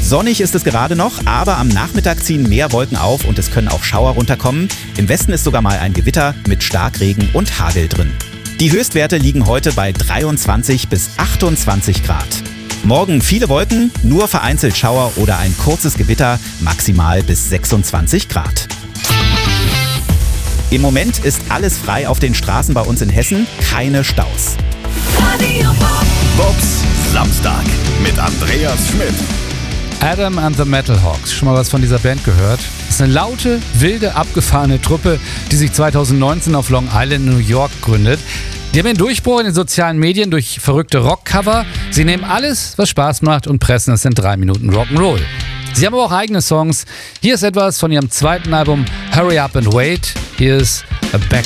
Sonnig ist es gerade noch, aber am Nachmittag ziehen mehr Wolken auf und es können auch Schauer runterkommen. Im Westen ist sogar mal ein Gewitter mit Starkregen und Hagel drin. Die Höchstwerte liegen heute bei 23 bis 28 Grad. Morgen viele Wolken, nur vereinzelt Schauer oder ein kurzes Gewitter, maximal bis 26 Grad. Im Moment ist alles frei auf den Straßen bei uns in Hessen, keine Staus. Bobs Samstag mit Andreas Schmidt. Adam and the Metal Hawks. Schon mal was von dieser Band gehört? Das ist eine laute, wilde, abgefahrene Truppe, die sich 2019 auf Long Island, New York gründet. Die haben einen Durchbruch in den sozialen Medien durch verrückte Rockcover. Sie nehmen alles, was Spaß macht und pressen es in 3 Minuten Rock'n'Roll. Sie haben aber auch eigene Songs. Hier ist etwas von ihrem zweiten Album Hurry Up and Wait. Hier ist A Back